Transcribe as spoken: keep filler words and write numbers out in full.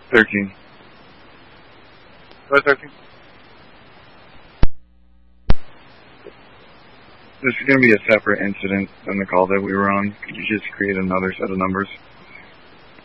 thirteen. What, thirteen? This is going to be a separate incident than the call that we were on. Could you just create another set of numbers?